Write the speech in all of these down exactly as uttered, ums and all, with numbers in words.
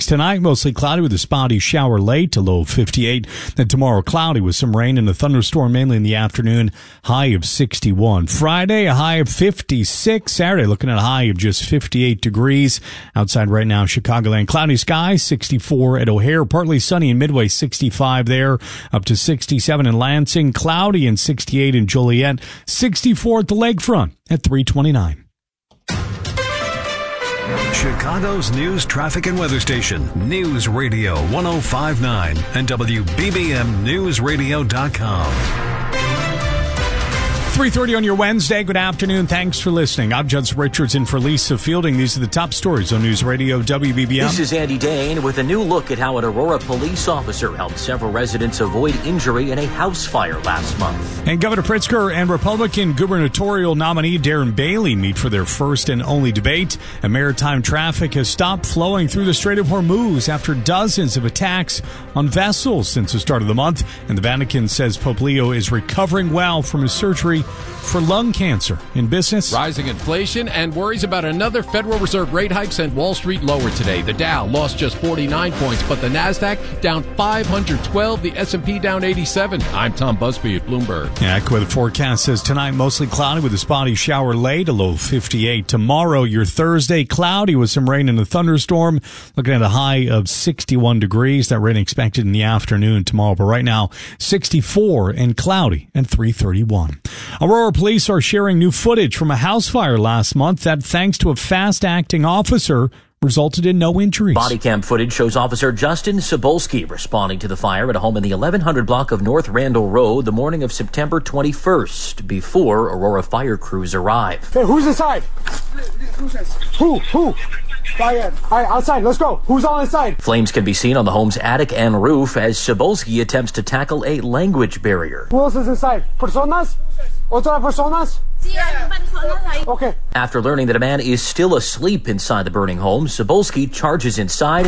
Tonight, mostly cloudy with a spotty shower late, a low of fifty-eight. Then tomorrow, cloudy with some rain and a thunderstorm mainly in the afternoon, high of sixty-one. Friday, a high of fifty-six. Saturday, looking at a high of just fifty-eight degrees. Outside right now, Chicagoland, cloudy skies, sixty-four at O'Hare, partly sunny in Midway, sixty-five there, up to sixty-seven in Lansing, cloudy and sixty-eight in Joliet, sixty-four at the lakefront at three twenty-nine. Chicago's news, traffic, and weather station, News Radio one oh five point nine and W B B M News Radio dot com. three thirty on your Wednesday. Good afternoon. Thanks for listening. I'm Judson Richards in for Lisa Fielding. These are the top stories on News Radio W B B M. This is Andy Dane with a new look at how an Aurora police officer helped several residents avoid injury in a house fire last month. And Governor Pritzker and Republican gubernatorial nominee Darren Bailey meet for their first and only debate. And maritime traffic has stopped flowing through the Strait of Hormuz after dozens of attacks on vessels since the start of the month. And the Vatican says Pope Leo is recovering well from his surgery for lung cancer. In business, rising inflation and worries about another Federal Reserve rate hike sent Wall Street lower today. The Dow lost just forty-nine points, but the Nasdaq down five hundred twelve, the S and P down eighty-seven. I'm Tom Busby at Bloomberg. Yeah, AccuWeather forecast says tonight mostly cloudy with a spotty shower late, a low of fifty-eight. Tomorrow, your Thursday, cloudy with some rain and a thunderstorm, looking at a high of sixty-one degrees. That rain expected in the afternoon tomorrow, but right now sixty-four and cloudy and three thirty-one. Aurora police are sharing new footage from a house fire last month that, thanks to a fast-acting officer, resulted in no injuries. Body cam footage shows Officer Justin Sobolski responding to the fire at a home in the eleven hundred block of North Randall Road the morning of September twenty-first, before Aurora fire crews arrived. Hey, who's inside? Who? Who? Fire. All right, outside. Let's go. Who's on inside? Flames can be seen on the home's attic and roof as Sobolski attempts to tackle a language barrier. Who else is inside? Personas? Otra personas? Okay. After learning that a man is still asleep inside the burning home, Sobolski charges inside,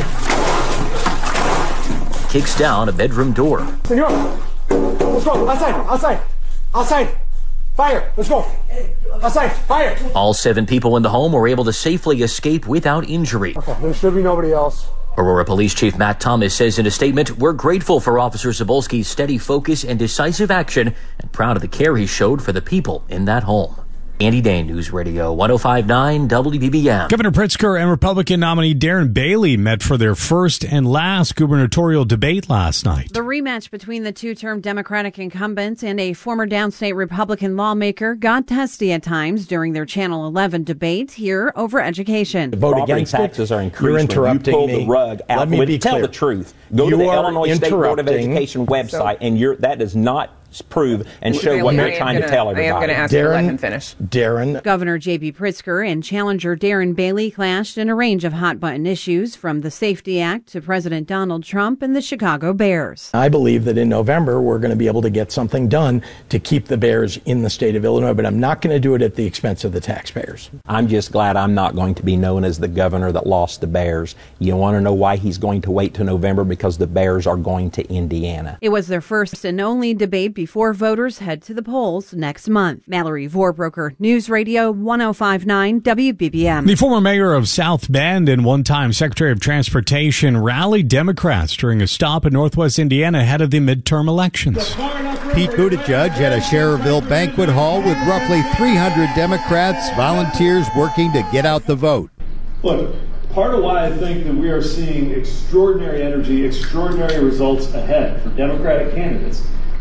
kicks down a bedroom door. Senor, let's go. Outside. Outside. Outside. Fire. Let's go. Outside. Fire. All seven people in the home were able to safely escape without injury. Okay, there should be nobody else. Aurora Police Chief Matt Thomas says in a statement, "We're grateful for Officer Sobolski's steady focus and decisive action and proud of the care he showed for the people in that home." Andy Dane, News Radio one oh five point nine W B B M. Governor Pritzker and Republican nominee Darren Bailey met for their first and last gubernatorial debate last night. The rematch between the two-term Democratic incumbent and a former downstate Republican lawmaker got testy at times during their Channel eleven debate here over education. The vote against taxes are increased. You're interrupting when you pull me. The rug out. Let me be Tell clear. the truth. Go you to the Illinois State Board of Education website, so, and you're, that does not prove and show what you're trying gonna, to tell everybody. I am going to ask Darren, you to let him finish. Darren. Governor J B. Pritzker and challenger Darren Bailey clashed in a range of hot-button issues, from the Safety Act to President Donald Trump and the Chicago Bears. I believe that in November we're going to be able to get something done to keep the Bears in the state of Illinois, but I'm not going to do it at the expense of the taxpayers. I'm just glad I'm not going to be known as the governor that lost the Bears. You want to know why he's going to wait till November? Because the Bears are going to Indiana. It was their first and only debate before voters head to the polls next month. Mallory Vorbroker, News Radio one oh five point nine W B B M. The former mayor of South Bend and one-time Secretary of Transportation rallied Democrats during a stop in Northwest Indiana ahead of the midterm elections. Pete Buttigieg at a Schererville banquet hall with roughly three hundred Democrats, volunteers working to get out the vote. Look, part of why I think that we are seeing extraordinary energy, extraordinary results ahead for Democratic candidates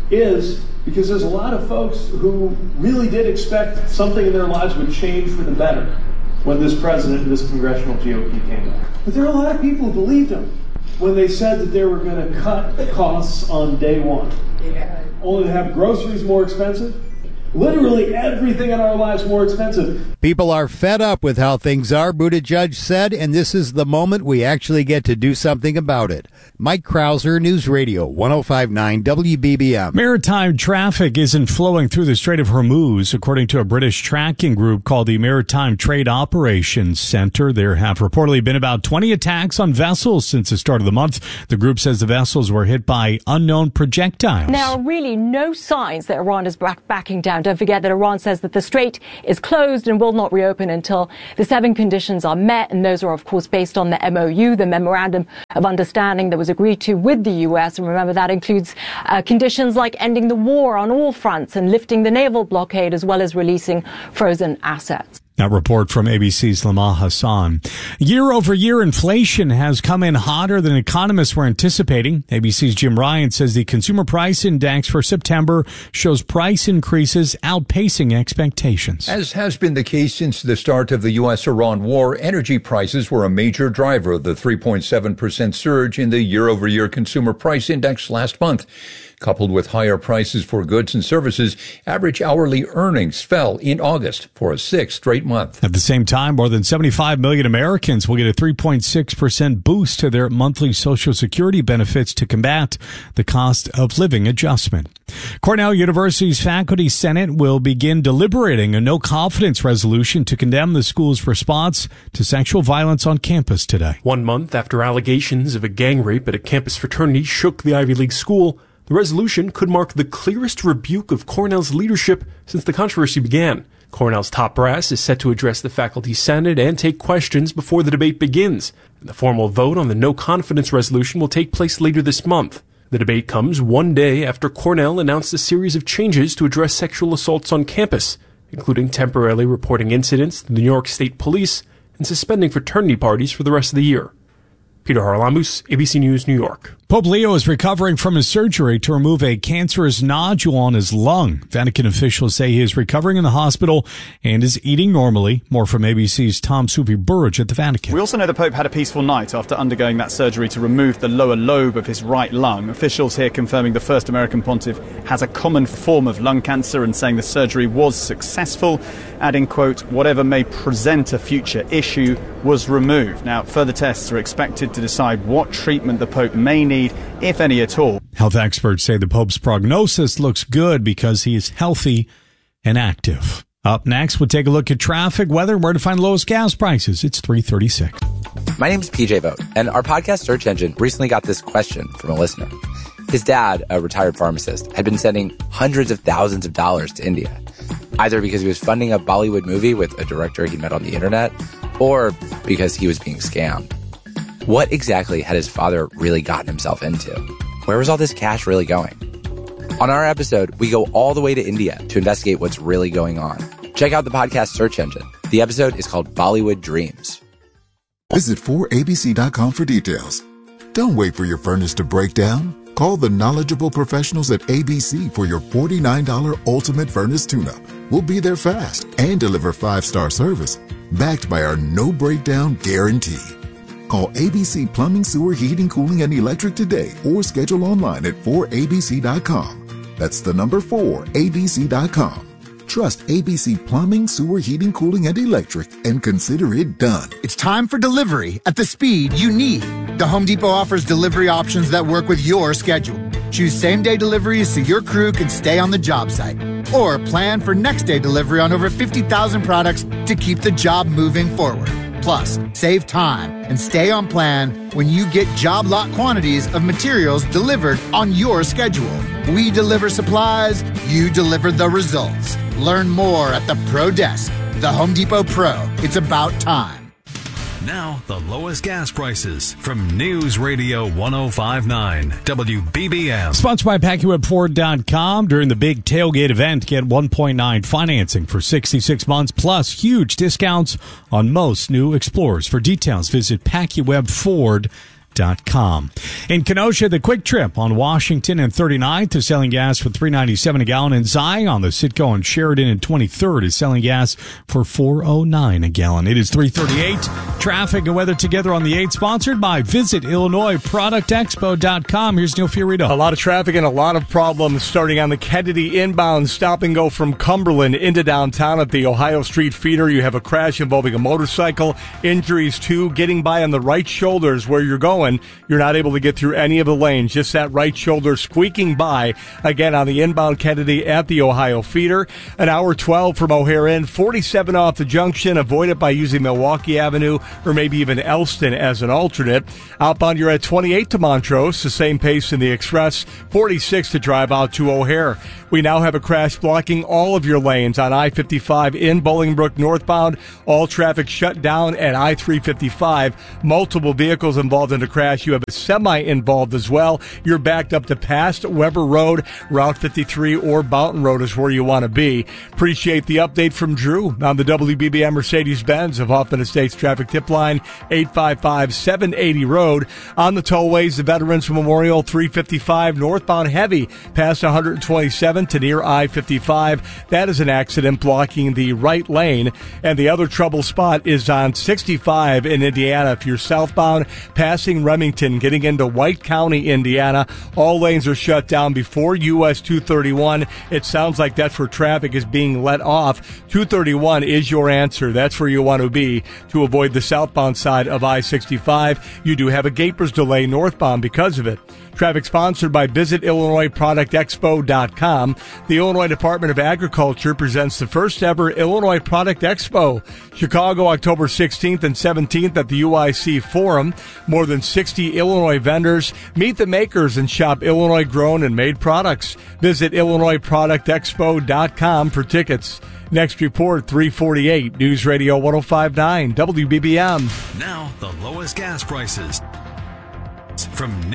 is because there's a lot of folks who really did expect something in their lives would change for the better when this president and this congressional G O P came out. But there are a lot of people who believed him when they said that they were going to cut costs on day one. Yeah. Only to have groceries more expensive. Literally everything in our lives more expensive. People are fed up with how things are, Buttigieg said, and this is the moment we actually get to do something about it. Mike Krauser, News Radio one oh five point nine W B B M. Maritime traffic isn't flowing through the Strait of Hormuz, according to a British tracking group called the Maritime Trade Operations Center. There have reportedly been about twenty attacks on vessels since the start of the month. The group says the vessels were hit by unknown projectiles. There are really no signs that Iran is back- backing down. Don't forget that Iran says that the strait is closed and will not reopen until the seven conditions are met, and those are, of course, based on the M O U, the Memorandum of Understanding that was agreed to with the U S. And remember, that includes uh, conditions like ending the war on all fronts and lifting the naval blockade, as well as releasing frozen assets. That report from A B C's Lama Hassan. Year-over-year inflation has come in hotter than economists were anticipating. A B C's Jim Ryan says the Consumer Price Index for September shows price increases outpacing expectations. As has been the case since the start of the U S Iran war, energy prices were a major driver of the three point seven percent surge in the year-over-year Consumer Price Index last month. Coupled with higher prices for goods and services, average hourly earnings fell in August for a sixth straight month. At the same time, more than seventy-five million Americans will get a three point six percent boost to their monthly Social Security benefits to combat the cost of living adjustment. Cornell University's Faculty Senate will begin deliberating a no-confidence resolution to condemn the school's response to sexual violence on campus today. One month after allegations of a gang rape at a campus fraternity shook the Ivy League school, the resolution could mark the clearest rebuke of Cornell's leadership since the controversy began. Cornell's top brass is set to address the faculty senate and take questions before the debate begins. And the formal vote on the no-confidence resolution will take place later this month. The debate comes one day after Cornell announced a series of changes to address sexual assaults on campus, including temporarily reporting incidents to the New York State Police and suspending fraternity parties for the rest of the year. Peter Harlamus, A B C News, New York. Pope Leo is recovering from his surgery to remove a cancerous nodule on his lung. Vatican officials say he is recovering in the hospital and is eating normally. More from A B C's Tom Suvi-Burridge at the Vatican. We also know the Pope had a peaceful night after undergoing that surgery to remove the lower lobe of his right lung. Officials here confirming the first American pontiff has a common form of lung cancer and saying the surgery was successful, adding, quote, whatever may present a future issue was removed. Now, further tests are expected to decide what treatment the Pope may need, if any at all. Health experts say the Pope's prognosis looks good because he is healthy and active. Up next, we'll take a look at traffic, weather, and where to find lowest gas prices. It's three thirty-six. My name is P J Vogt, and our podcast search engine recently got this question from a listener. His dad, a retired pharmacist, had been sending hundreds of thousands of dollars to India, either because he was funding a Bollywood movie with a director he met on the internet, or because he was being scammed. What exactly had his father really gotten himself into? Where was all this cash really going? On our episode, we go all the way to India to investigate what's really going on. Check out the podcast search engine. The episode is called Bollywood Dreams. Visit four A B C dot com for details. Don't wait for your furnace to break down. Call the knowledgeable professionals at A B C for your forty-nine dollars Ultimate Furnace Tune-Up. We'll be there fast and deliver five-star service, backed by our no breakdown guarantee. Call A B C Plumbing, Sewer, Heating, Cooling, and Electric today or schedule online at four A B C dot com. That's the number four A B C dot com. Trust A B C Plumbing, Sewer, Heating, Cooling, and Electric and consider it done. It's time for delivery at the speed you need. The Home Depot offers delivery options that work with your schedule. Choose same-day deliveries so your crew can stay on the job site. Or plan for next-day delivery on over fifty thousand products to keep the job moving forward. Plus, save time and stay on plan when you get job lot quantities of materials delivered on your schedule. We deliver supplies, you deliver the results. Learn more at the Pro Desk. The Home Depot Pro. It's about time. Now, the lowest gas prices from News Radio ten fifty-nine W B B M. Sponsored by Packy Web Ford dot com. During the big tailgate event, get one point nine financing for sixty-six months, plus huge discounts on most new Explorers. For details, visit Packy Web Ford dot com. In Kenosha, the Quick Trip on Washington and thirty-ninth is selling gas for three ninety-seven a gallon. And Zion, the Citgo on Sheridan and twenty-third is selling gas for four oh nine a gallon. It is three thirty-eight. Traffic and weather together on the eighth, sponsored by Visit Illinois Product Expo dot com. Here's Neil Fiorito. A lot of traffic and a lot of problems starting on the Kennedy inbound stop and go from Cumberland into downtown at the Ohio Street feeder. You have a crash involving a motorcycle. Injuries, too, getting by on the right shoulders where you're going. going, you're not able to get through any of the lanes. Just that right shoulder squeaking by. Again, on the inbound Kennedy at the Ohio feeder. An hour twelve from O'Hare in, forty-seven off the junction. Avoid it by using Milwaukee Avenue or maybe even Elston as an alternate. Outbound, you're at twenty-eight to Montrose, the same pace in the Express. forty-six to drive out to O'Hare. We now have a crash blocking all of your lanes on I fifty-five in Bolingbrook northbound. All traffic shut down at I three fifty-five. Multiple vehicles involved in the crash. You have a semi involved as well. You're backed up to past Weber Road, Route fifty-three, or Bounton Road is where you want to be. Appreciate the update from Drew on the W B B M Mercedes-Benz of Hoffman Estates traffic tip line, eight five five, seven eighty road. On the tollways, the Veterans Memorial, three fifty-five northbound heavy past one twenty-seven to near I fifty-five. That is an accident blocking the right lane. And the other trouble spot is on sixty-five in Indiana. If you're southbound, passing Remington, getting into White County, Indiana, all lanes are shut down before U S two thirty-one. It sounds like that's where traffic is being let off. two thirty-one is your answer. That's where you want to be to avoid the southbound side of I sixty-five. You do have a Gapers delay northbound because of it. Traffic sponsored by Visit Illinois Product Expo dot com. The Illinois Department of Agriculture presents the first ever Illinois Product Expo. Chicago, October sixteenth and seventeenth at the U I C Forum. More than sixty Illinois vendors. Meet the makers and shop Illinois grown and made products. Visit Illinois Product Expo dot com for tickets. Next report, three forty-eight, News Radio one oh five point nine, W B B M. Now, the lowest gas prices from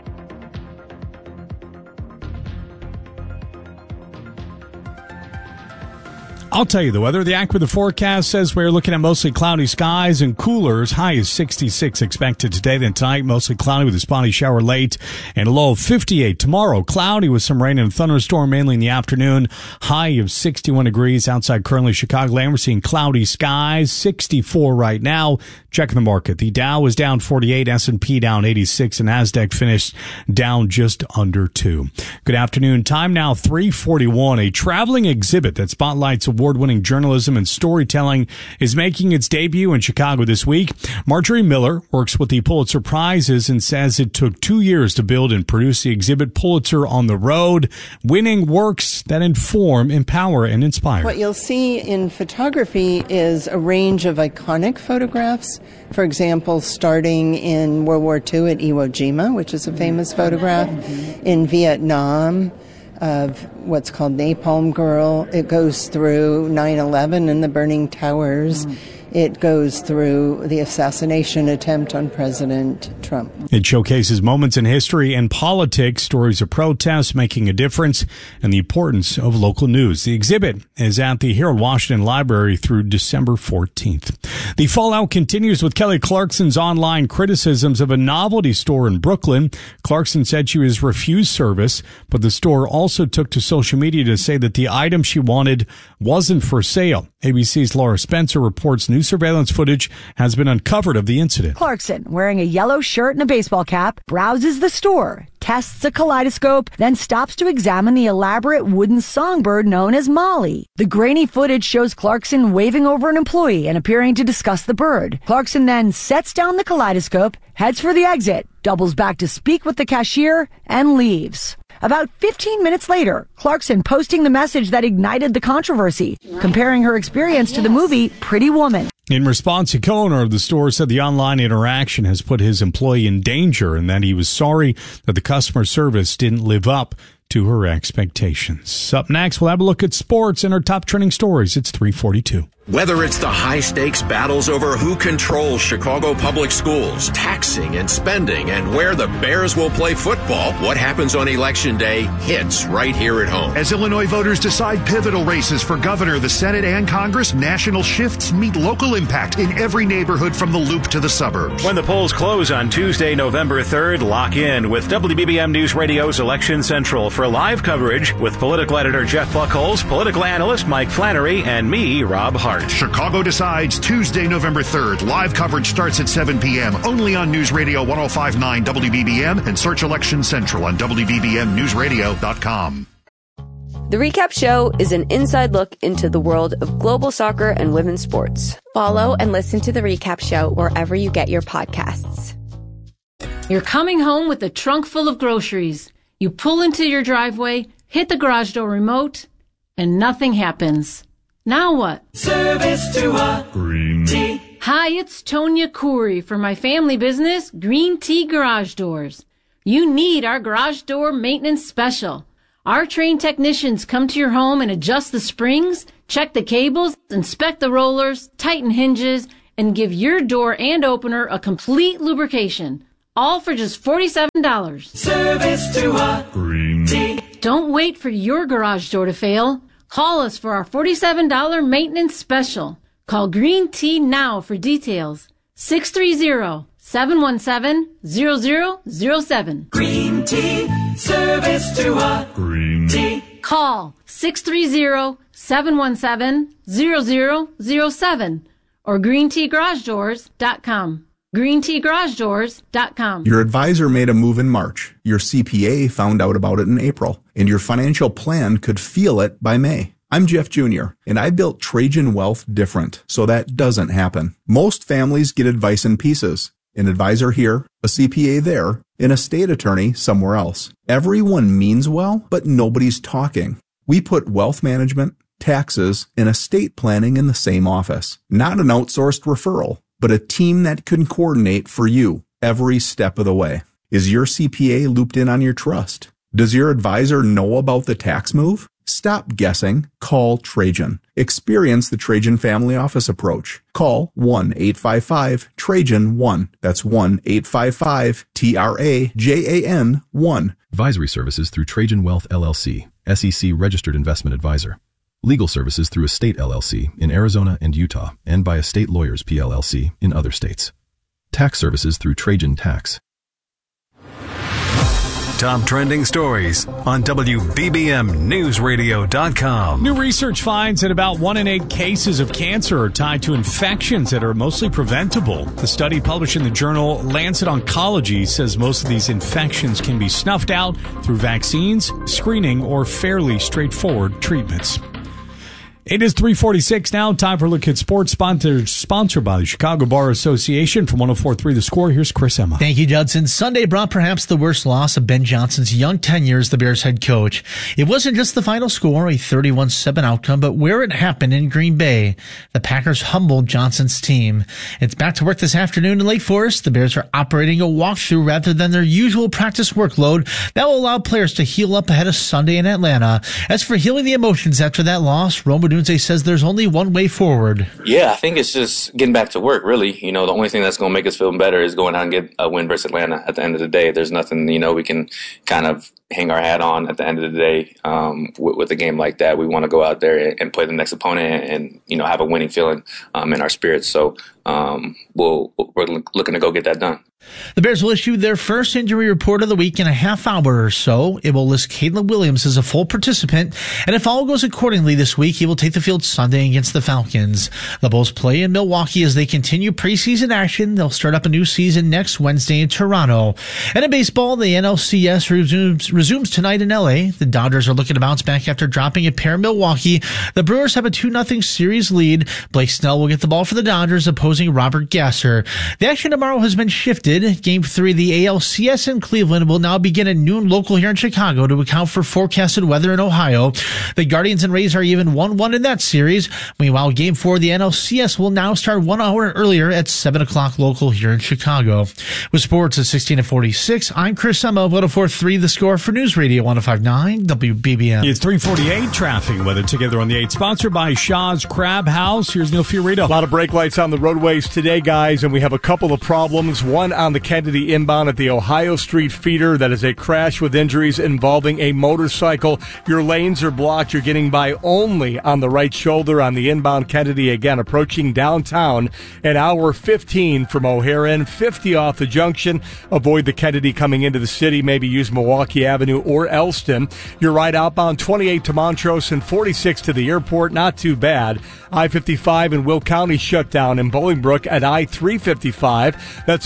I'll tell you the weather. The AccuWeather forecast says we're looking at mostly cloudy skies and coolers. High is sixty-six expected today. Then tonight, mostly cloudy with a spotty shower late and a low of fifty-eight. Tomorrow, cloudy with some rain and a thunderstorm mainly in the afternoon. High of sixty-one degrees outside currently Chicagoland. We're seeing cloudy skies, sixty-four right now. Checking the market. The Dow was down forty-eight, S and P down eighty-six, and NASDAQ finished down just under two. Good afternoon. Time now three forty-one. A traveling exhibit that spotlights award-winning journalism and storytelling is making its debut in Chicago this week. Marjorie Miller works with the Pulitzer Prizes and says it took two years to build and produce the exhibit Pulitzer on the Road, winning works that inform, empower, and inspire. What you'll see in photography is a range of iconic photographs. For example, starting in World War Two at Iwo Jima, which is a famous photograph, in Vietnam, of what's called Napalm Girl. It goes through nine eleven and the burning towers. Mm. It goes through the assassination attempt on President Trump. It showcases moments in history and politics, stories of protests making a difference, and the importance of local news. The exhibit is at the Harold Washington Library through December fourteenth. The fallout continues with Kelly Clarkson's online criticisms of a novelty store in Brooklyn. Clarkson said she was refused service, but the store also took to social media to say that the item she wanted wasn't for sale. A B C's Laura Spencer reports new surveillance footage has been uncovered of the incident. Clarkson, wearing a yellow shirt and a baseball cap, browses the store, tests a kaleidoscope, then stops to examine the elaborate wooden songbird known as Molly. The grainy footage shows Clarkson waving over an employee and appearing to discuss the bird. Clarkson then sets down the kaleidoscope, heads for the exit, doubles back to speak with the cashier, and leaves. About fifteen minutes later, Clarkson posting the message that ignited the controversy, comparing her experience to the movie Pretty Woman. In response, a co-owner of the store said the online interaction has put his employee in danger and that he was sorry that the customer service didn't live up to her expectations. Up next, we'll have a look at sports and our top trending stories. It's three forty-two. Whether it's the high-stakes battles over who controls Chicago public schools, taxing and spending, and where the Bears will play football, what happens on Election Day hits right here at home. As Illinois voters decide pivotal races for governor, the Senate, and Congress, national shifts meet local impact in every neighborhood from the Loop to the suburbs. When the polls close on Tuesday, November third, lock in with W B B M News Radio's Election Central for live coverage with political editor Jeff Buckholz, political analyst Mike Flannery, and me, Rob Hart. Chicago Decides, Tuesday, November third. Live coverage starts at seven p.m. only on News Radio one oh five point nine W B B M and search Election Central on W B B M news radio dot com. The Recap Show is an inside look into the world of global soccer and women's sports. Follow and listen to The Recap Show wherever you get your podcasts. You're coming home with a trunk full of groceries. You pull into your driveway, hit the garage door remote, and nothing happens. Now what? Service to a Green Tea. Hi, it's Tonya Khoury for my family business, Green Tea Garage Doors. You need our garage door maintenance special. Our trained technicians come to your home and adjust the springs, check the cables, inspect the rollers, tighten hinges, and give your door and opener a complete lubrication. All for just forty-seven dollars. Service to a Green Tea. Don't wait for your garage door to fail. Call us for our forty-seven dollars maintenance special. Call Green Tea now for details. six three zero, seven one seven, zero zero zero seven. Green Tea. Service to a Green Tea. Call six three zero, seven one seven, zero zero zero seven or green tea garage doors dot com. green tea garage doors dot com. Your advisor made a move in March. Your C P A found out about it in April, and your financial plan could feel it by May. I'm Jeff Junior, and I built Trajan Wealth different, so that doesn't happen. Most families get advice in pieces. An advisor here, a C P A there, an estate attorney somewhere else. Everyone means well, but nobody's talking. We put wealth management, taxes, and estate planning in the same office. Not an outsourced referral, but a team that can coordinate for you every step of the way. Is your C P A looped in on your trust? Does your advisor know about the tax move? Stop guessing. Call Trajan. Experience the Trajan Family Office approach. Call one eight five five Trajan one. That's one eight five five T R A J A N one. Advisory services through Trajan Wealth L L C, S E C registered investment advisor. Legal services through Estate L L C in Arizona and Utah and by Estate Lawyers P L L C in other states. Tax services through Trajan Tax. Top trending stories on W B B M News Radio dot com. New research finds that about one in eight cases of cancer are tied to infections that are mostly preventable. The study published in the journal Lancet Oncology says most of these infections can be snuffed out through vaccines, screening, or fairly straightforward treatments. It is three forty-six now. Time for a look at sports, sponsored, sponsored by the Chicago Bar Association. From one oh four point three The Score, here's Chris Emma. Thank you, Judson. Sunday brought perhaps the worst loss of Ben Johnson's young tenure as the Bears head coach. It wasn't just the final score, a thirty-one seven outcome, but where it happened in Green Bay. The Packers humbled Johnson's team. It's back to work this afternoon in Lake Forest. The Bears are operating a walkthrough rather than their usual practice workload that will allow players to heal up ahead of Sunday in Atlanta. As for healing the emotions after that loss, Rome Odunze says there's only one way forward. Yeah, I think it's just getting back to work, really. You know, the only thing that's going to make us feel better is going out and get a win versus Atlanta at the end of the day. There's nothing, you know, we can kind of hang our hat on at the end of the day um, with, with a game like that. We want to go out there and, and play the next opponent and, and, you know, have a winning feeling um, in our spirits. So um, we'll, we're looking to go get that done. The Bears will issue their first injury report of the week in a half hour or so. It will list Caleb Williams as a full participant, and if all goes accordingly this week, he will take the field Sunday against the Falcons. The Bulls play in Milwaukee as they continue preseason action. They'll start up a new season next Wednesday in Toronto. And in baseball, the N L C S resumes, resumes tonight in L A. The Dodgers are looking to bounce back after dropping a pair in Milwaukee. The Brewers have a two nothing series lead. Blake Snell will get the ball for the Dodgers, opposing Robert Gasser. The action tomorrow has been shifted. Game three of the A L C S in Cleveland will now begin at noon local here in Chicago to account for forecasted weather in Ohio. The Guardians and Rays are even one one in that series. Meanwhile, game four of the N L C S will now start one hour earlier at seven o'clock local here in Chicago. With sports at sixteen and forty-six, I'm Chris Emma, one oh four point three The Score for News Radio one oh five point nine W B B M. It's three forty-eight traffic weather together on the eight, sponsored by Shaw's Crab House. Here's Neil Fiorito. A lot of brake lights on the roadways today, guys, and we have a couple of problems. One on the Kennedy inbound at the Ohio Street feeder. That is a crash with injuries involving a motorcycle. Your lanes are blocked. You're getting by only on the right shoulder on the inbound Kennedy. Again, approaching downtown at hour fifteen from O'Hare End, fifty off the junction. Avoid the Kennedy coming into the city. Maybe use Milwaukee Avenue or Elston. You're right outbound twenty-eight to Montrose and forty-six to the airport. Not too bad. I fifty-five in Will County shut down in Bolingbrook at I three fifty-five. That's a multi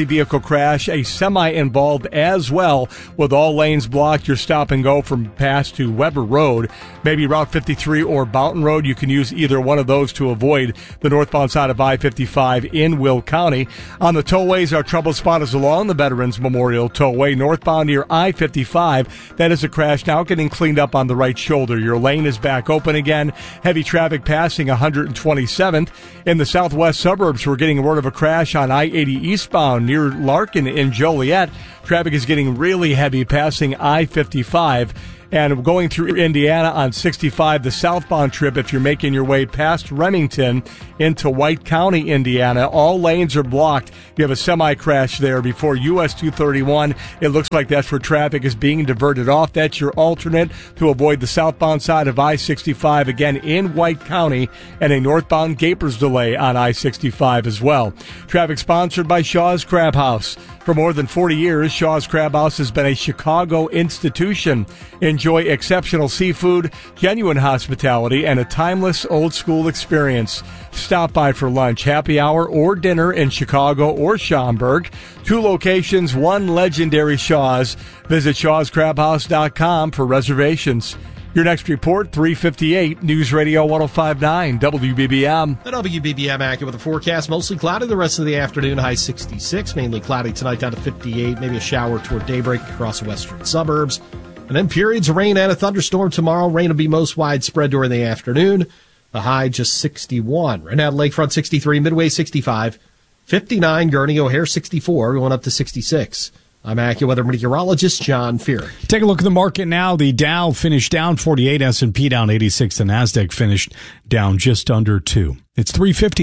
vehicle crash, a semi involved as well, with all lanes blocked. Your stop and go from Pass to Weber Road, maybe Route fifty-three or Boughton Road. You can use either one of those to avoid the northbound side of I fifty-five in Will County. On the tollways, our trouble spot is along the Veterans Memorial Tollway, northbound near I fifty-five. That is a crash now getting cleaned up on the right shoulder. Your lane is back open again. Heavy traffic passing one hundred twenty-seventh. In the southwest suburbs, we're getting word of a crash on I eighty eastbound near Larkin in Joliet. Traffic is getting really heavy passing I fifty-five. And going through Indiana on sixty-five, the southbound trip, if you're making your way past Remington into White County, Indiana, all lanes are blocked. You have a semi-crash there before U S two thirty-one. It looks like that's where traffic is being diverted off. That's your alternate to avoid the southbound side of I sixty-five, again in White County, and a northbound Gapers delay on I sixty-five as well. Traffic sponsored by Shaw's Crab House. For more than forty years, Shaw's Crab House has been a Chicago institution. Enjoy exceptional seafood, genuine hospitality, and a timeless old-school experience. Stop by for lunch, happy hour, or dinner in Chicago or Schaumburg. Two locations, one legendary Shaw's. Visit shaws crab house dot com for reservations. Your next report, three fifty-eight, News Radio one oh five point nine, W B B M. The W B B M accurate with a forecast. Mostly cloudy the rest of the afternoon, high sixty-six. Mainly cloudy tonight, down to fifty-eight. Maybe a shower toward daybreak across the western suburbs. And then periods of rain and a thunderstorm tomorrow. Rain will be most widespread during the afternoon. The high just sixty-one. Right now, Lakefront sixty-three, Midway sixty-five, fifty-nine, Gurnee, O'Hare sixty-four, going up to sixty-six. I'm AccuWeather meteorologist John Fearing. Take a look at the market now. The Dow finished down forty-eight, S and P down eighty-six, the NASDAQ finished down just under two. It's three fifty.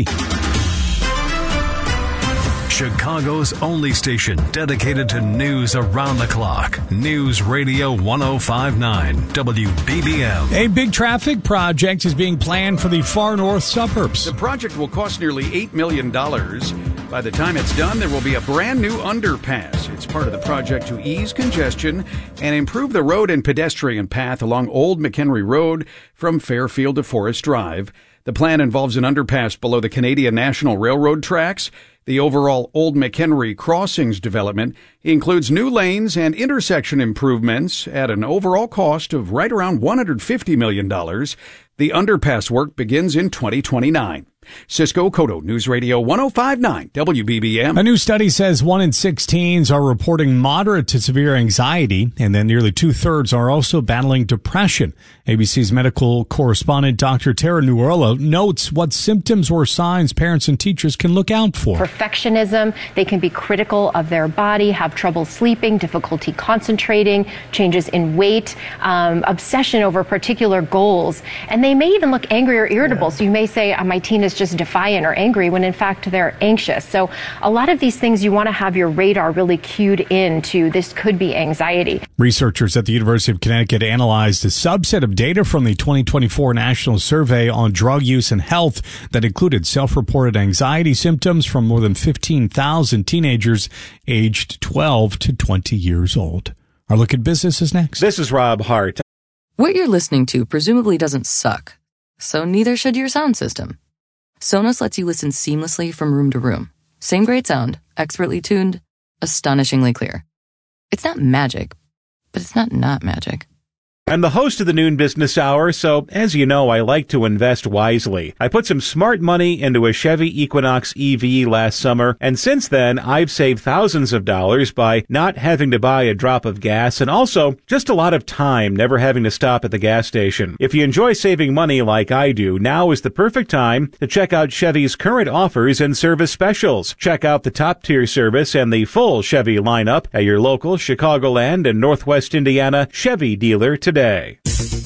Chicago's only station dedicated to news around the clock. News Radio one oh five point nine, W B B M. A big traffic project is being planned for the far north suburbs. The project will cost nearly eight million dollars. By the time it's done, there will be a brand new underpass. It's part of the project to ease congestion and improve the road and pedestrian path along Old McHenry Road from Fairfield to Forest Drive. The plan involves an underpass below the Canadian National Railroad tracks. The overall Old McHenry Crossings development includes new lanes and intersection improvements at an overall cost of right around one hundred fifty million dollars. The underpass work begins in twenty twenty-nine. Cisco Cotto, News Radio one oh five point nine, W B B M. A new study says one in six teens are reporting moderate to severe anxiety, and then nearly two-thirds are also battling depression. A B C's medical correspondent Doctor Tara Nuerla notes what symptoms or signs parents and teachers can look out for. Perfectionism, they can be critical of their body, have trouble sleeping, difficulty concentrating, changes in weight, um, obsession over particular goals, and they may even look angry or irritable. Yeah. So you may say, oh, my teen is just defiant or angry, when in fact they're anxious. So a lot of these things you want to have your radar really cued into. This could be anxiety. Researchers at the University of Connecticut analyzed a subset of data from the twenty twenty-four National Survey on Drug Use and Health that included self-reported anxiety symptoms from more than fifteen thousand teenagers aged twelve to twenty years old. Our look at business is next. This is Rob Hart. What you're listening to presumably doesn't suck, so neither should your sound system. Sonos lets you listen seamlessly from room to room. Same great sound, expertly tuned, astonishingly clear. It's not magic, but it's not not magic. I'm the host of the Noon Business Hour, so as you know, I like to invest wisely. I put some smart money into a Chevy Equinox E V last summer, and since then, I've saved thousands of dollars by not having to buy a drop of gas, and also just a lot of time never having to stop at the gas station. If you enjoy saving money like I do, now is the perfect time to check out Chevy's current offers and service specials. Check out the top-tier service and the full Chevy lineup at your local Chicagoland and Northwest Indiana Chevy dealer today. Day.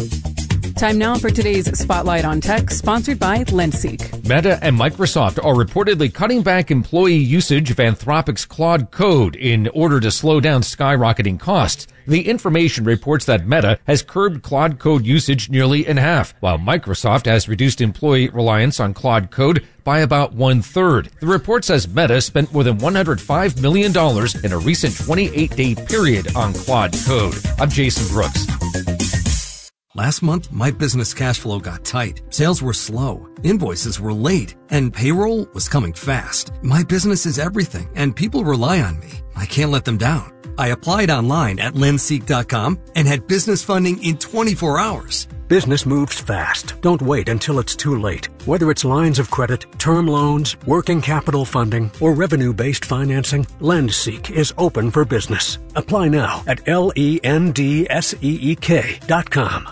Time now for today's Spotlight on Tech, sponsored by Lendseek. Meta and Microsoft are reportedly cutting back employee usage of Anthropic's Claude Code in order to slow down skyrocketing costs. The information reports that Meta has curbed Claude Code usage nearly in half, while Microsoft has reduced employee reliance on Claude Code by about one-third. The report says Meta spent more than one hundred five million dollars in a recent twenty-eight day period on Claude Code. I'm Jason Brooks. Last month, my business cash flow got tight. Sales were slow. Invoices were late. And payroll was coming fast. My business is everything, and people rely on me. I can't let them down. I applied online at lenseek dot com and had business funding in twenty-four hours. Business moves fast. Don't wait until it's too late. Whether it's lines of credit, term loans, working capital funding, or revenue-based financing, LendSeek is open for business. Apply now at L E N D S E E K dot com.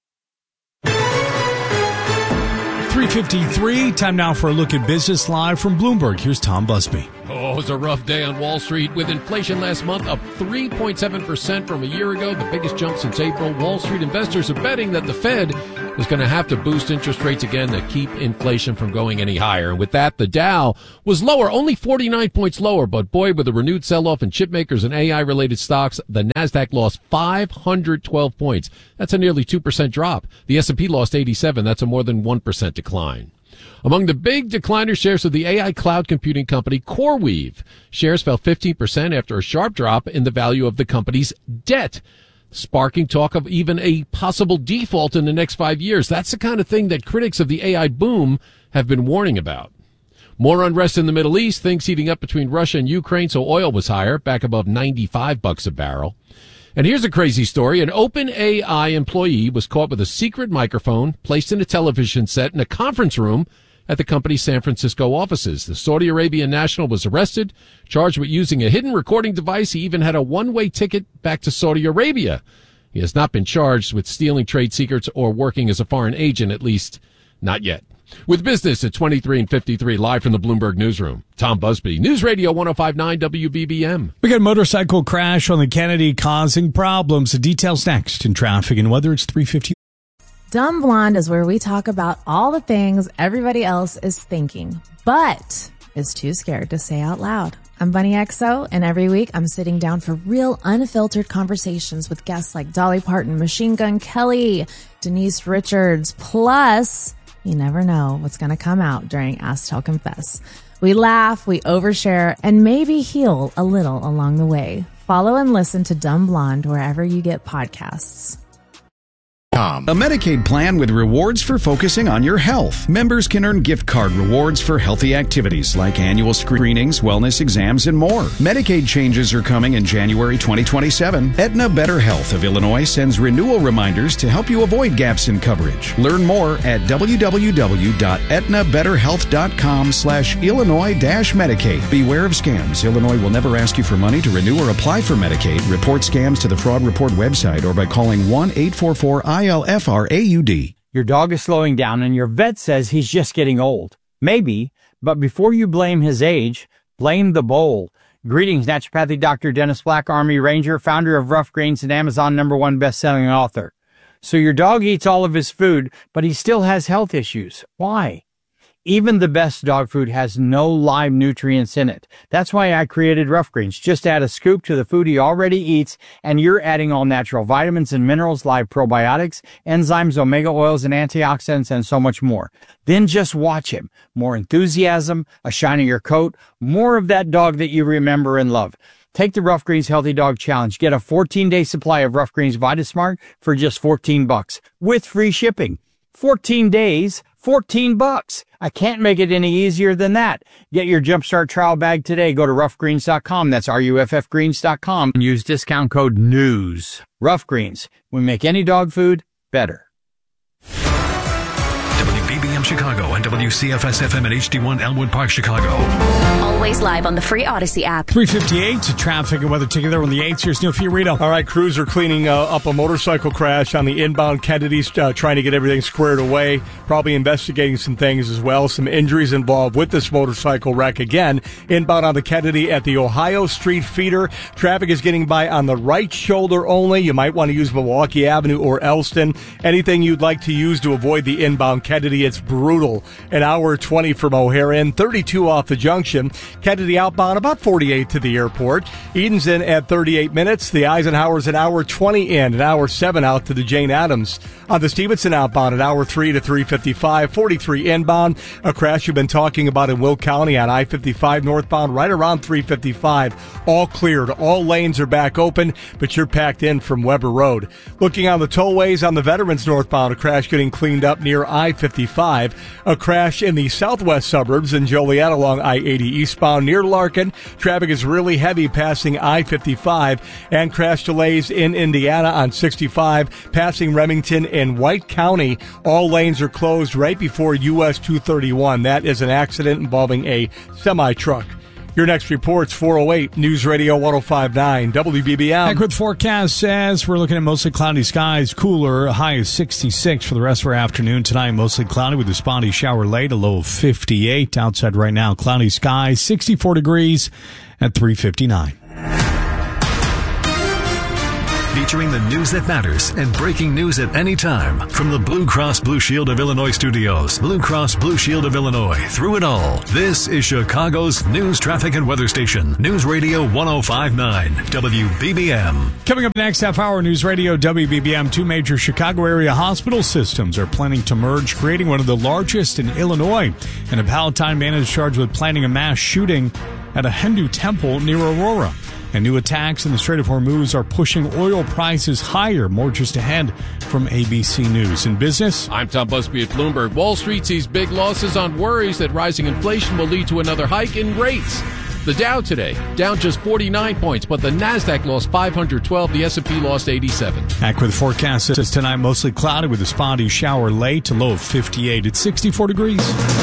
three fifty-three, time now for a look at business live from Bloomberg. Here's Tom Busby. Oh, it was a rough day on Wall Street with inflation last month up three point seven percent from a year ago, the biggest jump since April. Wall Street investors are betting that the Fed is going to have to boost interest rates again to keep inflation from going any higher. And with that, the Dow was lower, only forty-nine points lower, but boy, with a renewed sell-off in chip makers and A I-related stocks, the Nasdaq lost five hundred twelve points. That's a nearly two percent drop. The S and P lost eighty-seven. That's a more than one percent decline. Among the big decliner shares of the A I cloud computing company CoreWeave. Shares fell fifteen percent after a sharp drop in the value of the company's debt, sparking talk of even a possible default in the next five years. That's the kind of thing that critics of the A I boom have been warning about. More unrest in the Middle East, things heating up between Russia and Ukraine, so oil was higher, back above ninety-five bucks a barrel. And here's a crazy story. An OpenAI employee was caught with a secret microphone placed in a television set in a conference room at the company's San Francisco offices. The Saudi Arabian national was arrested, charged with using a hidden recording device. He even had a one-way ticket back to Saudi Arabia. He has not been charged with stealing trade secrets or working as a foreign agent, at least not yet. With business at twenty-three and fifty-three, live from the Bloomberg Newsroom, Tom Busby, News Radio one oh five point nine W B B M. We got a motorcycle crash on the Kennedy causing problems. The details next in traffic and weather. It's three fifty. Dumb Blonde is where we talk about all the things everybody else is thinking, but is too scared to say out loud. I'm Bunny X O, and every week I'm sitting down for real unfiltered conversations with guests like Dolly Parton, Machine Gun Kelly, Denise Richards, plus you never know what's going to come out during Ask Tell Confess. We laugh, we overshare, and maybe heal a little along the way. Follow and listen to Dumb Blonde wherever you get podcasts. A Medicaid plan with rewards for focusing on your health. Members can earn gift card rewards for healthy activities like annual screenings, wellness exams, and more. Medicaid changes are coming in January twenty twenty-seven. Aetna Better Health of Illinois sends renewal reminders to help you avoid gaps in coverage. Learn more at w w w dot aetna better health dot com slash Illinois dash Medicaid. Beware of scams. Illinois will never ask you for money to renew or apply for Medicaid. Report scams to the Fraud Report website or by calling one eight four four I L F R A U D. Your dog is slowing down and your vet says he's just getting old. Maybe, but before you blame his age, blame the bowl. Greetings, naturopathic Doctor Dennis Black, Army Ranger, founder of Rough Greens and Amazon number one best-selling author. So your dog eats all of his food, but he still has health issues. Why? Even the best dog food has no live nutrients in it. That's why I created Rough Greens. Just add a scoop to the food he already eats, and you're adding all natural vitamins and minerals, live probiotics, enzymes, omega oils, and antioxidants, and so much more. Then just watch him. More enthusiasm, a shinier coat, more of that dog that you remember and love. Take the Rough Greens Healthy Dog Challenge. Get a fourteen-day supply of Rough Greens VitaSmart for just fourteen bucks with free shipping. fourteen days, fourteen bucks. I can't make it any easier than that. Get your Jumpstart trial bag today. Go to rough greens dot com. That's R U F F greens dot com. And use discount code NEWS. Rough Greens. We make any dog food better. W B B M Chicago and W C F S F M at H D one Elmwood Park, Chicago. Always live on the free Odyssey app. three fifty-eight to traffic and weather together on the eighth. Here's Neil Fiorito. All right, crews are cleaning uh, up a motorcycle crash on the inbound Kennedy, uh, trying to get everything squared away, probably investigating some things as well. Some injuries involved with this motorcycle wreck again. Inbound on the Kennedy at the Ohio Street feeder. Traffic is getting by on the right shoulder only. You might want to use Milwaukee Avenue or Elston. Anything you'd like to use to avoid the inbound Kennedy fifty. It's brutal. An hour twenty from O'Hare in, thirty-two off the junction. Kennedy outbound about forty-eight to the airport. Eden's in at thirty-eight minutes. The Eisenhower's an hour twenty in, an hour seven out to the Jane Addams. On the Stevenson outbound, an hour three to three fifty-five, forty-three inbound. A crash you've been talking about in Will County on I fifty-five northbound right around three fifty-five. All cleared. All lanes are back open, but you're packed in from Weber Road. Looking on the tollways on the Veterans northbound, a crash getting cleaned up near I fifty-five. A crash in the southwest suburbs in Joliet along I eighty eastbound near Larkin. Traffic is really heavy passing I fifty-five, and crash delays in Indiana on sixty-five passing Remington in White County. All lanes are closed right before U S two thirty-one. That is an accident involving a semi-truck. Your next report's four oh eight News Radio one oh five point nine W B B M. Back with forecast says we're looking at mostly cloudy skies, cooler, a high of sixty-six for the rest of our afternoon. Tonight, mostly cloudy with a spotty shower late, a low of fifty-eight. Outside right now, cloudy skies, sixty-four degrees at three fifty-nine. Featuring the news that matters and breaking news at any time. From the Blue Cross Blue Shield of Illinois studios, Blue Cross Blue Shield of Illinois, through it all. This is Chicago's news, traffic, and weather station. News Radio one oh five point nine, W B B M. Coming up next half hour, News Radio W B B M. Two major Chicago area hospital systems are planning to merge, creating one of the largest in Illinois. And a Palatine man is charged with planning a mass shooting at a Hindu temple near Aurora. And new attacks in the Strait of Hormuz are pushing oil prices higher. More just ahead from A B C News. In business, I'm Tom Busby at Bloomberg. Wall Street sees big losses on worries that rising inflation will lead to another hike in rates. The Dow today, down just forty-nine points, but the NASDAQ lost five hundred twelve, the S and P lost eighty-seven. Back with forecast says tonight mostly cloudy with a spotty shower late, a low of fifty-eight. It's sixty-four degrees.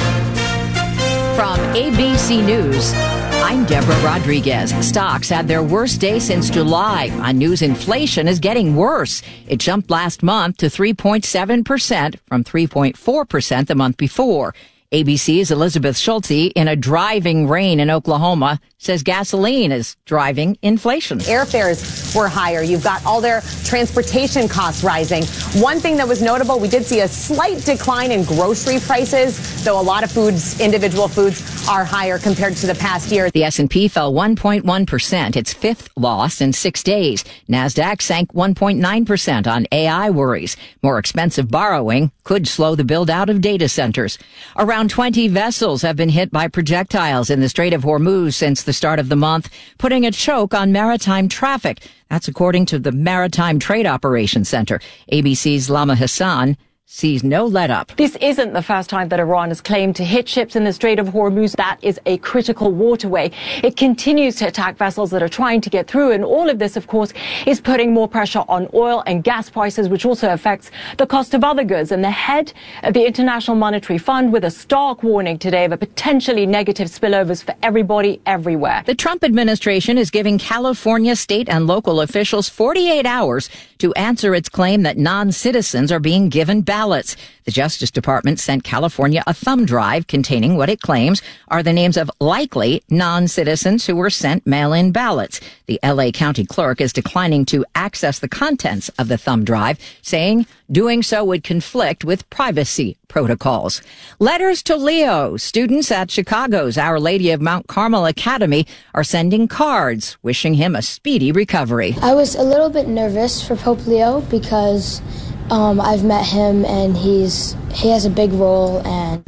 From A B C News, I'm Deborah Rodriguez. Stocks had their worst day since July. On news, inflation is getting worse. It jumped last month to three point seven percent from three point four percent the month before. A B C's Elizabeth Schulte, in a driving rain in Oklahoma, says gasoline is driving inflation. Airfares were higher. You've got all their transportation costs rising. One thing that was notable, we did see a slight decline in grocery prices, though a lot of foods, individual foods, are higher compared to the past year. The S and P fell one point one percent, its fifth loss in six days. NASDAQ sank one point nine percent on A I worries. More expensive borrowing could slow the build-out of data centers. Around twenty vessels have been hit by projectiles in the Strait of Hormuz since the start of the month, putting a choke on maritime traffic. That's according to the Maritime Trade Operations Center. A B C's Lama Hassan sees no let-up. This isn't the first time that Iran has claimed to hit ships in the Strait of Hormuz. That is a critical waterway. It continues to attack vessels that are trying to get through, and all of this, of course, is putting more pressure on oil and gas prices, which also affects the cost of other goods. And the head of the International Monetary Fund with a stark warning today of a potentially negative spillovers for everybody everywhere. The Trump administration is giving California state and local officials forty-eight hours to answer its claim that non-citizens are being given ballots. The Justice Department sent California a thumb drive containing what it claims are the names of likely non-citizens who were sent mail-in ballots. The L A County Clerk is declining to access the contents of the thumb drive, saying doing so would conflict with privacy protocols. Letters to Leo. Students at Chicago's Our Lady of Mount Carmel Academy are sending cards wishing him a speedy recovery. I was a little bit nervous for Pope Leo because Um, I've met him, and he's he has a big role. And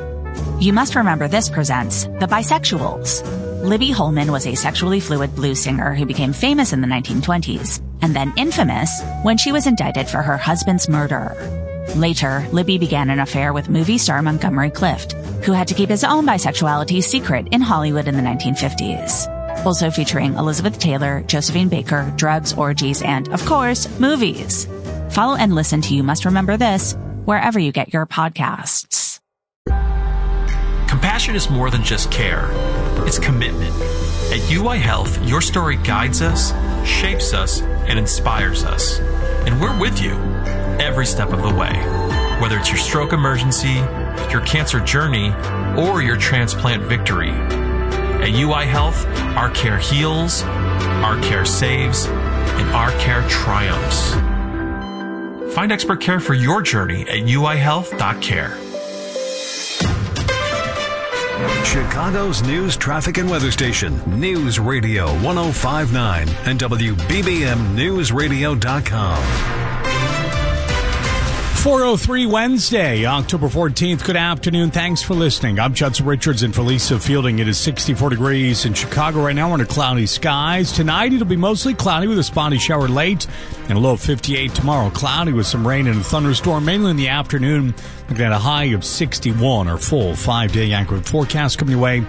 You Must Remember This presents The Bisexuals. Libby Holman was a sexually fluid blues singer who became famous in the nineteen twenties, and then infamous when she was indicted for her husband's murder. Later, Libby began an affair with movie star Montgomery Clift, who had to keep his own bisexuality secret in Hollywood in the nineteen fifties. Also featuring Elizabeth Taylor, Josephine Baker, drugs, orgies, and, of course, movies. Follow and listen to You Must Remember This wherever you get your podcasts. Compassion is more than just care. It's commitment. At U I Health, your story guides us, shapes us, and inspires us. And we're with you every step of the way. Whether it's your stroke emergency, your cancer journey, or your transplant victory. At U I Health, our care heals, our care saves, and our care triumphs. Find expert care for your journey at U I health dot care. Chicago's news, traffic, and weather station, News Radio one oh five point nine and W B B M News Radio dot com. four oh three Wednesday, October fourteenth. Good afternoon. Thanks for listening. I'm Judson Richards in for Lisa Fielding. It is sixty-four degrees in Chicago right now under cloudy skies. Tonight it'll be mostly cloudy with a spotty shower late and a low of fifty-eight. Tomorrow cloudy with some rain and a thunderstorm mainly in the afternoon. Looking at a high of sixty-one. Our full five-day accurate forecast coming your way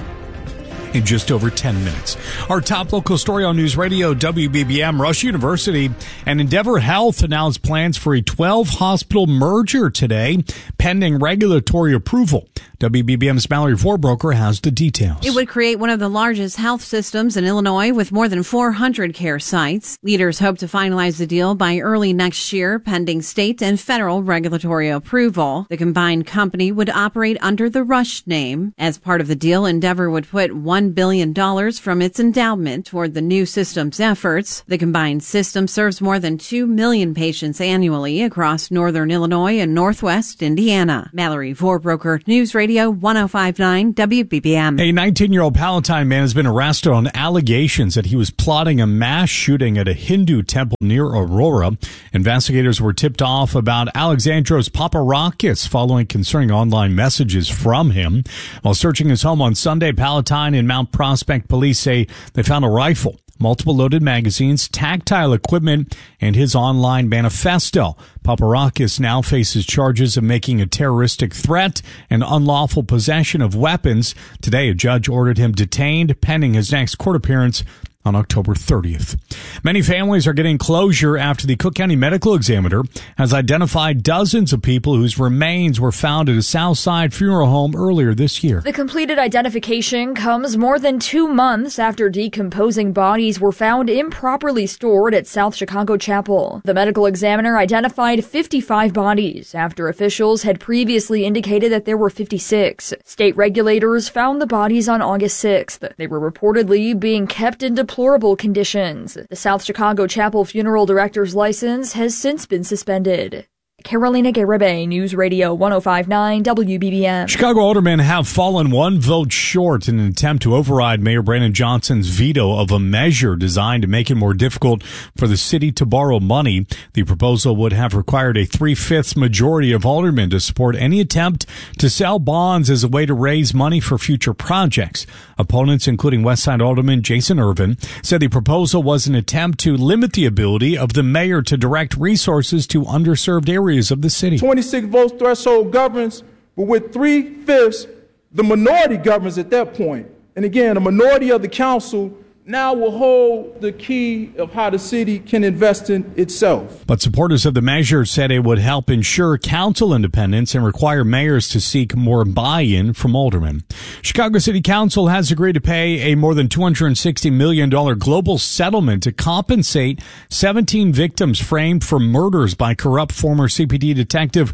in just over ten minutes. Our top local story on News Radio W B B M. Rush University and Endeavor Health announced plans for a twelve hospital merger today, pending regulatory approval. W B B M's Mallory Vorbroker has the details. It would create one of the largest health systems in Illinois with more than four hundred care sites. Leaders hope to finalize the deal by early next year, pending state and federal regulatory approval. The combined company would operate under the Rush name. As part of the deal, Endeavor would put one billion dollars from its endowment toward the new system's efforts. The combined system serves more than two million patients annually across northern Illinois and northwest Indiana. Mallory Vorbroker, News Radio one oh five point nine W B B M. A nineteen-year-old Palatine man has been arrested on allegations that he was plotting a mass shooting at a Hindu temple near Aurora. Investigators were tipped off about Alexandros Paparakis following concerning online messages from him. While searching his home on Sunday, Palatine and Mount Prospect police say they found a rifle, multiple loaded magazines, tactile equipment, and his online manifesto. Paparakis now faces charges of making a terroristic threat and unlawful possession of weapons. Today, a judge ordered him detained pending his next court appearance on October thirtieth. Many families are getting closure after the Cook County Medical Examiner has identified dozens of people whose remains were found at a Southside funeral home earlier this year. The completed identification comes more than two months after decomposing bodies were found improperly stored at South Chicago Chapel. The medical examiner identified fifty-five bodies after officials had previously indicated that there were fifty-six. State regulators found the bodies on August sixth. They were reportedly being kept in deplorable conditions. The South Chicago Chapel funeral director's license has since been suspended. Carolina Garibay, News Radio one oh five point nine W B B M. Chicago aldermen have fallen one vote short in an attempt to override Mayor Brandon Johnson's veto of a measure designed to make it more difficult for the city to borrow money. The proposal would have required a three-fifths majority of aldermen to support any attempt to sell bonds as a way to raise money for future projects. Opponents, including Westside Alderman Jason Irvin, said the proposal was an attempt to limit the ability of the mayor to direct resources to underserved areas of the city. twenty-six votes threshold governs, but with three-fifths, the minority governs at that point. And again, a minority of the council now will hold the key of how the city can invest in itself. But supporters of the measure said it would help ensure council independence and require mayors to seek more buy-in from aldermen. Chicago City Council has agreed to pay a more than two hundred sixty million dollars global settlement to compensate seventeen victims framed for murders by corrupt former C P D detective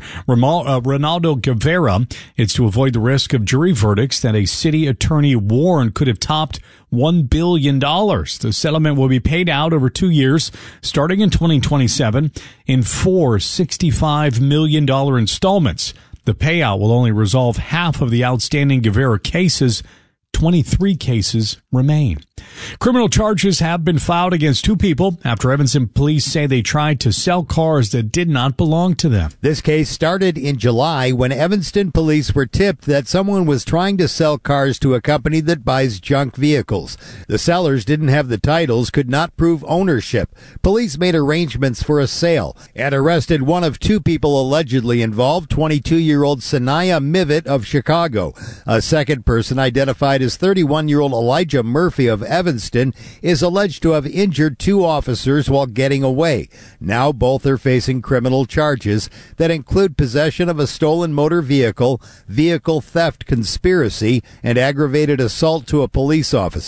Ronaldo Guevara. It's to avoid the risk of jury verdicts that a city attorney warned could have topped one billion dollars. The settlement will be paid out over two years, starting in twenty twenty-seven, in four sixty-five million dollars installments. The payout will only resolve half of the outstanding Guevara cases. twenty-three cases remain. Criminal charges have been filed against two people after Evanston police say they tried to sell cars that did not belong to them. This case started in July when Evanston police were tipped that someone was trying to sell cars to a company that buys junk vehicles. The sellers didn't have the titles, could not prove ownership. Police made arrangements for a sale and arrested one of two people allegedly involved, twenty-two-year-old Sanaya Mivet of Chicago. A second person, identified as thirty-one-year-old Elijah Murphy of Evanston, is alleged to have injured two officers while getting away. Now both are facing criminal charges that include possession of a stolen motor vehicle, vehicle theft conspiracy, and aggravated assault to a police officer.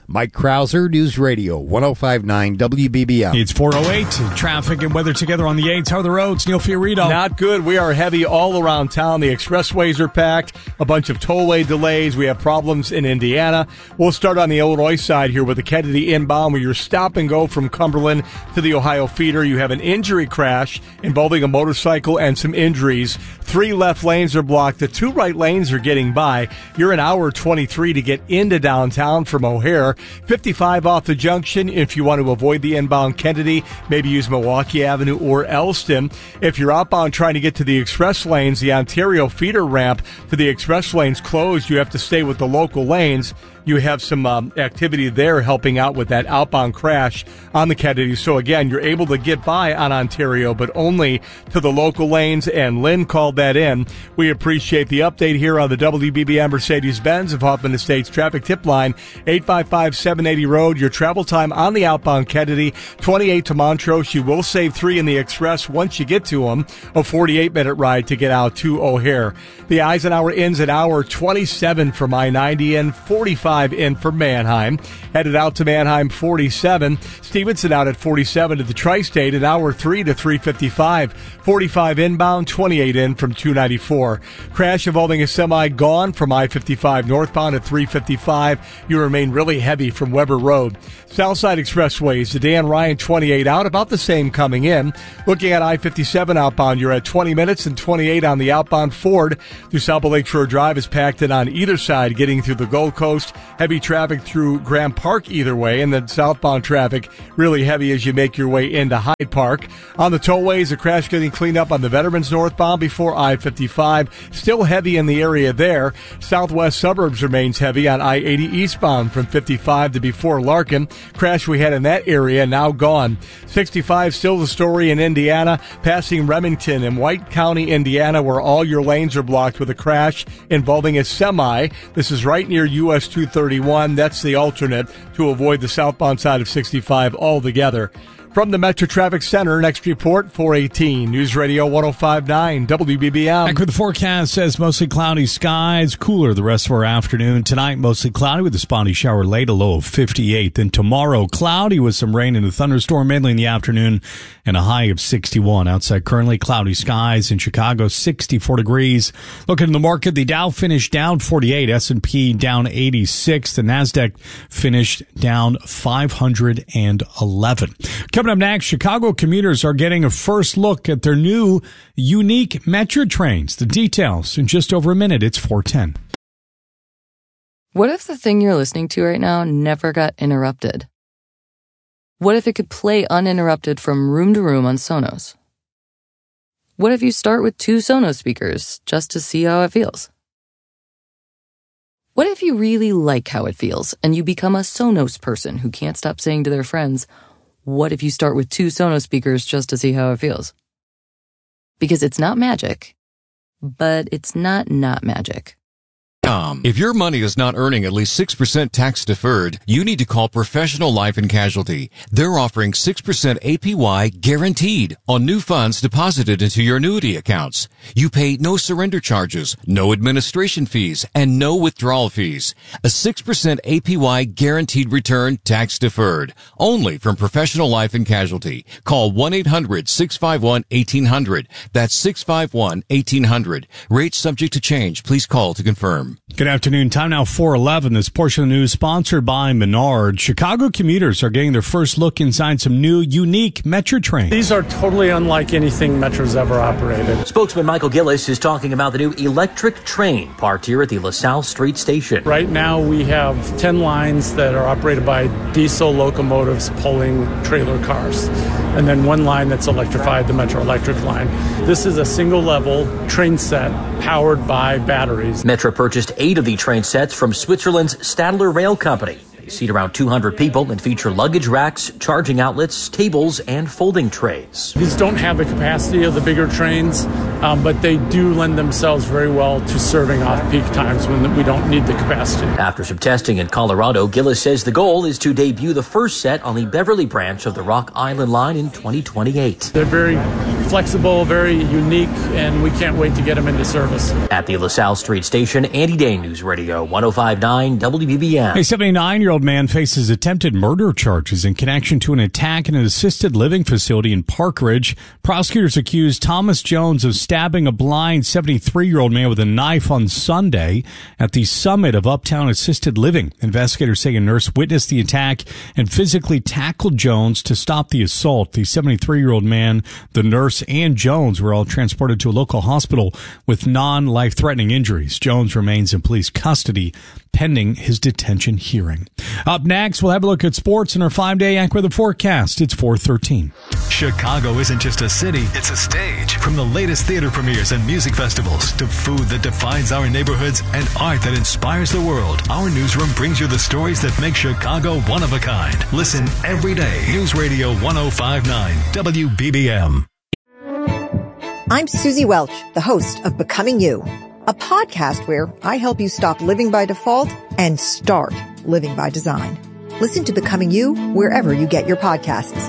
Mike Krauser, News Radio, one oh five point nine W B B M. It's four oh eight. Traffic and weather together on the eights. How are the roads? Neil Fiorito. Not good. We are heavy all around town. The expressways are packed. A bunch of tollway delays. We have problems in Indiana. We'll start on the Illinois side here with the Kennedy inbound, where you're stop and go from Cumberland to the Ohio feeder. You have an injury crash involving a motorcycle and some injuries. Three left lanes are blocked. The two right lanes are getting by. You're an hour twenty-three to get into downtown from O'Hare. fifty-five off the junction if you want to avoid the inbound Kennedy. Maybe use Milwaukee Avenue or Elston. If you're outbound trying to get to the express lanes, the Ontario feeder ramp to the express lanes closed. You have to stay with the local lanes. You have some um, activity there helping out with that outbound crash on the Kennedy. So again, you're able to get by on Ontario, but only to the local lanes, and Lynn called that in. We appreciate the update here on the W B B M Mercedes-Benz of Hoffman Estates traffic tip line, eight five five, seven eighty road. Your travel time on the outbound Kennedy, twenty-eight to Montrose. You will save three in the express once you get to them. A forty-eight minute ride to get out to O'Hare. The Eisenhower ends at hour twenty-seven from I ninety and forty-five in for Manheim. Headed out to Manheim, forty-seven. Stevenson out at forty-seven to the Tri-State, an hour three to three fifty-five. forty-five inbound, twenty-eight in from two ninety-four. Crash involving a semi gone from I fifty-five northbound at three fifty-five. You remain really heavy from Weber Road. Southside Expressways, the Dan Ryan twenty-eight out, about the same coming in. Looking at I fifty-seven outbound, you're at twenty minutes and twenty-eight on the outbound Ford. Through South Lakeshore Drive is packed in on either side, getting through the Gold Coast. Heavy traffic through Graham Park either way, and then southbound traffic really heavy as you make your way into Hyde Park. On the tollways, a crash getting cleaned up on the Veterans northbound before I fifty-five. Still heavy in the area there. Southwest suburbs remains heavy on I eighty eastbound from fifty-five to before Larkin. Crash we had in that area now gone. sixty-five still the story in Indiana, passing Remington in White County, Indiana, where all your lanes are blocked with a crash involving a semi. This is right near U S two thirty-one. That's the alternate to avoid the southbound side of sixty-five altogether. From the Metro Traffic Center, next report, four eighteen. News Radio one oh five point nine W B B M. Back with the forecast says mostly cloudy skies, cooler the rest of our afternoon. Tonight, mostly cloudy with a spotty shower late, a low of fifty-eight. Then tomorrow, cloudy with some rain and a thunderstorm mainly in the afternoon and a high of sixty-one. Outside, currently cloudy skies in Chicago, sixty-four degrees. Looking at the market, the Dow finished down forty-eight, S and P down eighty-six. The NASDAQ finished down five hundred eleven. Coming up next, Chicago commuters are getting a first look at their new unique Metro trains. The details in just over a minute. It's four ten. What if the thing you're listening to right now never got interrupted? What if it could play uninterrupted from room to room on Sonos? What if you start with two Sonos speakers just to see how it feels? What if you really like how it feels and you become a Sonos person who can't stop saying to their friends, what if you start with two Sonos speakers just to see how it feels? Because it's not magic, but it's not not magic. Um, if your money is not earning at least six percent tax deferred, you need to call Professional Life and Casualty. They're offering six percent A P Y guaranteed on new funds deposited into your annuity accounts. You pay no surrender charges, no administration fees, and no withdrawal fees. A six percent A P Y guaranteed return tax deferred. Only from Professional Life and Casualty. Call one eight hundred six five one eighteen hundred. That's six five one eighteen hundred. Rates subject to change. Please call to confirm. Good afternoon. Time now four eleven. This portion of the news sponsored by Menard. Chicago commuters are getting their first look inside some new, unique Metro trains. These are totally unlike anything Metro's ever operated. Spokesman Michael Gillis is talking about the new electric train parked here at the LaSalle Street Station. Right now we have ten lines that are operated by diesel locomotives pulling trailer cars. And then one line that's electrified, the Metro Electric line. This is a single-level train set powered by batteries. Metro purchased eight of the train sets from Switzerland's Stadler Rail Company. They seat around two hundred people and feature luggage racks, charging outlets, tables, and folding trays. These don't have the capacity of the bigger trains, um, but they do lend themselves very well to serving off-peak times when we don't need the capacity. After some testing in Colorado, Gillis says the goal is to debut the first set on the Beverly branch of the Rock Island line in twenty twenty-eight. They're very flexible, very unique, and we can't wait to get them into service. At the LaSalle Street Station, Andy Day, News Radio one oh five point nine W B B M. A seventy-nine-year-old man faces attempted murder charges in connection to an attack in an assisted living facility in Park Ridge. Prosecutors accused Thomas Jones of stabbing a blind seventy-three-year-old man with a knife on Sunday at the summit of Uptown Assisted Living. Investigators say a nurse witnessed the attack and physically tackled Jones to stop the assault. The seventy-three-year-old man, the nurse, and Jones were all transported to a local hospital with non-life-threatening injuries. Jones remains in police custody pending his detention hearing. Up next, we'll have a look at sports in our five-day AccuWeather forecast. It's four thirteen. Chicago isn't just a city, it's a stage. From the latest theater premieres and music festivals to food that defines our neighborhoods and art that inspires the world, our newsroom brings you the stories that make Chicago one of a kind. Listen every day. News Radio one oh five point nine W B B M. I'm Susie Welch, the host of Becoming You, a podcast where I help you stop living by default and start living by design. Listen to Becoming You wherever you get your podcasts.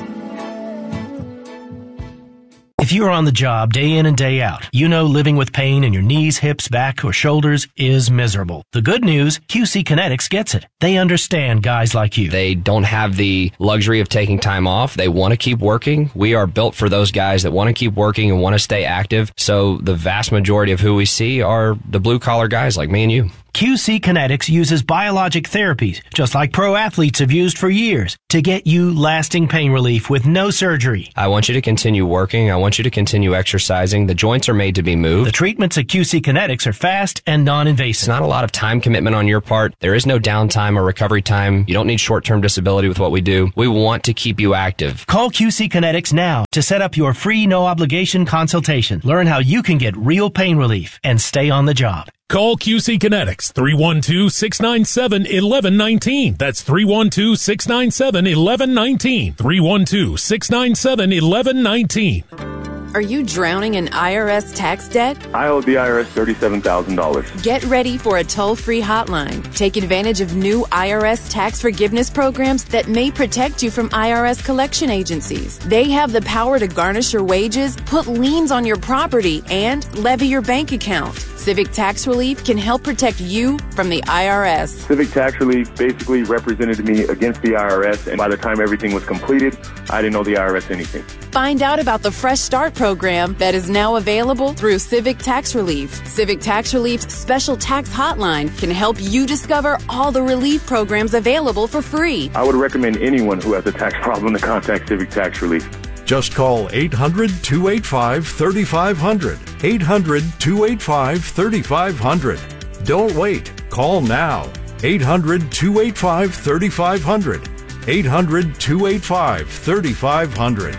If you're on the job day in and day out, you know living with pain in your knees, hips, back, or shoulders is miserable. The good news, Q C Kinetics gets it. They understand guys like you. They don't have the luxury of taking time off. They want to keep working. We are built for those guys that want to keep working and want to stay active. So the vast majority of who we see are the blue-collar guys like me and you. Q C Kinetics uses biologic therapies, just like pro athletes have used for years, to get you lasting pain relief with no surgery. I want you to continue working. I want you to continue exercising. The joints are made to be moved. The treatments at Q C Kinetics are fast and non-invasive. It's not a lot of time commitment on your part. There is no downtime or recovery time. You don't need short-term disability with what we do. We want to keep you active. Call Q C Kinetics now to set up your free no-obligation consultation. Learn how you can get real pain relief and stay on the job. Call Q C Kinetics, three one two, six nine seven, one one one nine. That's three one two, six nine seven, one one one nine. three one two, six nine seven, one one one nine. Are you drowning in I R S tax debt? I owe the I R S thirty-seven thousand dollars. Get ready for a toll-free hotline. Take advantage of new I R S tax forgiveness programs that may protect you from I R S collection agencies. They have the power to garnish your wages, put liens on your property, and levy your bank account. Civic Tax Relief can help protect you from the I R S. Civic Tax Relief basically represented me against the I R S, and by the time everything was completed, I didn't owe the I R S anything. Find out about the Fresh Start program that is now available through Civic Tax Relief. Civic Tax Relief's special tax hotline can help you discover all the relief programs available for free. I would recommend anyone who has a tax problem to contact Civic Tax Relief. Just call eight hundred, two eight five, three five zero zero. eight hundred, two eight five, three five zero zero. Don't wait. Call now. eight hundred, two eight five, three five zero zero. eight hundred, two eight five, three five zero zero.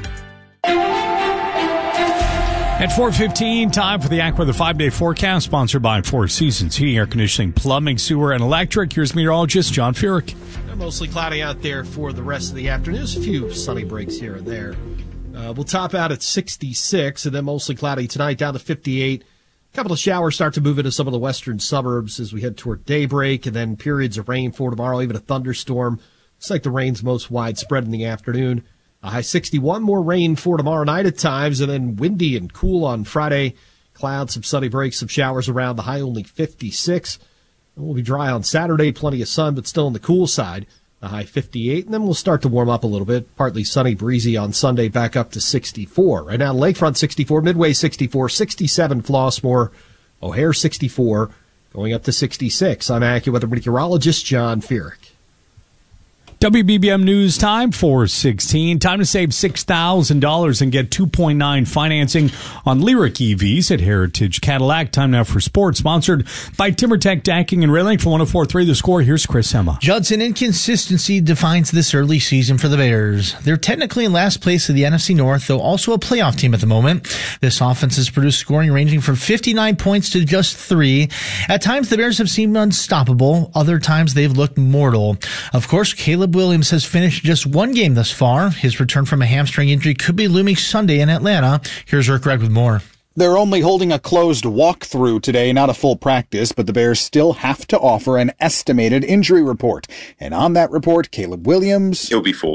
At four fifteen, time for the AccuWeather five-day forecast, sponsored by Four Seasons Heating, Air Conditioning, Plumbing, Sewer, and Electric. Here's meteorologist John Furyk. Mostly cloudy out there for the rest of the afternoon. There's a few sunny breaks here and there. Uh, we'll top out at sixty-six, and then mostly cloudy tonight, down to fifty-eight. A couple of showers start to move into some of the western suburbs as we head toward daybreak, and then periods of rain for tomorrow, even a thunderstorm. Looks like the rain's most widespread in the afternoon. A high sixty-one, more rain for tomorrow night at times, and then windy and cool on Friday. Clouds, some sunny breaks, some showers around. The high only fifty-six. And we'll be dry on Saturday, plenty of sun, but still on the cool side. The high fifty-eight, and then we'll start to warm up a little bit. Partly sunny, breezy on Sunday, back up to sixty-four. Right now, Lakefront sixty-four, Midway sixty-four, sixty-seven Flossmoor, O'Hare sixty-four, going up to sixty-six. I'm AccuWeather meteorologist John Furyk. W B B M News Time, four sixteen. Time to save six thousand dollars and get two point nine financing on Lyric E Vs at Heritage Cadillac. Time now for sports, sponsored by TimberTech Decking and Railing. For one oh four point three The Score, here's Chris Emma. Judson inconsistency defines this early season for the Bears. They're technically in last place of the N F C North, though also a playoff team at the moment. This offense has produced scoring ranging from fifty-nine points to just three. At times, the Bears have seemed unstoppable. Other times, they've looked mortal. Of course, Caleb Williams has finished just one game thus far. His return from a hamstring injury could be looming Sunday in Atlanta. Here's Rick Red with more. They're only holding a closed walkthrough today, not a full practice, but the Bears still have to offer an estimated injury report. And on that report, Caleb Williams... He'll be full today.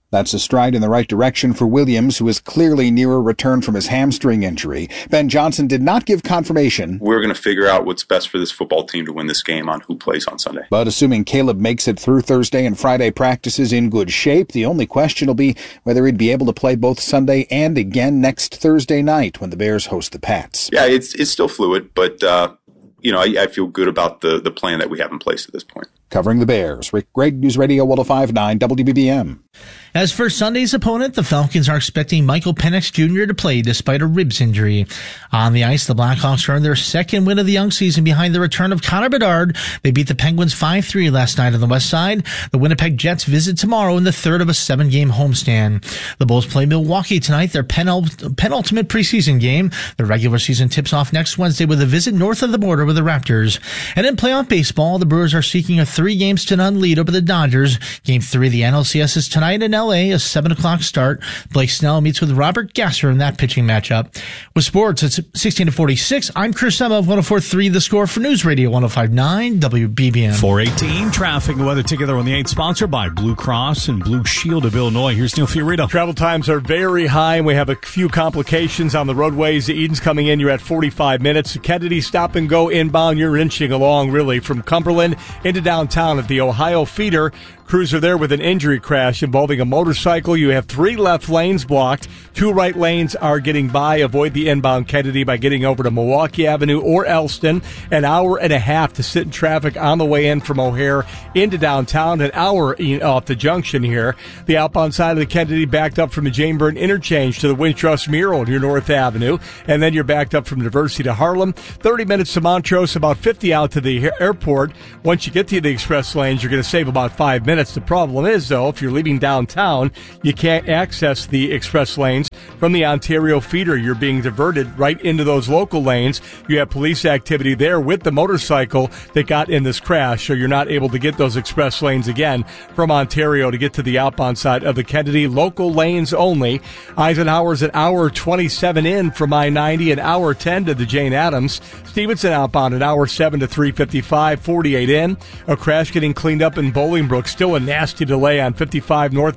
That's a stride in the right direction for Williams, who is clearly near a return from his hamstring injury. Ben Johnson did not give confirmation. We're going to figure out what's best for this football team to win this game on who plays on Sunday. But assuming Caleb makes it through Thursday and Friday practices in good shape, the only question will be whether he'd be able to play both Sunday and again next Thursday night when the Bears host the Pats. Yeah, it's it's still fluid, but uh, you know, I, I feel good about the, the plan that we have in place at this point. Covering the Bears, Rick Gregg, News Radio one oh five point nine W B B M. As for Sunday's opponent, the Falcons are expecting Michael Penix Junior to play despite a ribs injury. On the ice, the Blackhawks earned their second win of the young season behind the return of Connor Bedard. They beat the Penguins five three last night on the west side. The Winnipeg Jets visit tomorrow in the third of a seven-game homestand. The Bulls play Milwaukee tonight, their penult- penultimate preseason game. The regular season tips off next Wednesday with a visit north of the border with the Raptors. And in playoff baseball, the Brewers are seeking a three games to none lead over the Dodgers. Game three of the N L C S is tonight in L A, a seven o'clock start. Blake Snell meets with Robert Gasser in that pitching matchup. With sports, it's sixteen to forty-six. I'm Chris Emma of one oh four point three The Score for News Radio one oh five point nine W B B M. four eighteen, traffic and weather together on the eighth, sponsored by Blue Cross and Blue Shield of Illinois. Here's Neil Fiorito. Travel times are very high, and we have a few complications on the roadways. The Eden's coming in, you're at forty-five minutes. Kennedy stop and go inbound, you're inching along, really, from Cumberland into downtown at the Ohio Feeder. Cruiser there with an injury crash involving a motorcycle. You have three left lanes blocked. Two right lanes are getting by. Avoid the inbound Kennedy by getting over to Milwaukee Avenue or Elston. An hour and a half to sit in traffic on the way in from O'Hare into downtown. An hour off the junction here. The outbound side of the Kennedy backed up from the Jane Byrne interchange to the Wintrust Mural near North Avenue. And then you're backed up from Diversey to Harlem. thirty minutes to Montrose, about fifty out to the airport. Once you get to the express lanes, you're going to save about five minutes. The problem is, though, if you're leaving downtown, you can't access the express lanes from the Ontario Feeder. You're being diverted right into those local lanes. You have police activity there with the motorcycle that got in this crash, so you're not able to get those express lanes again from Ontario to get to the outbound side of the Kennedy. Local lanes only. Eisenhower's an hour twenty-seven in from I ninety, an hour ten to the Jane Addams. Stevenson outbound an hour seven to three fifty-five, forty-eight in. A crash getting cleaned up in Bolingbrook. Still a nasty delay on fifty-five northbound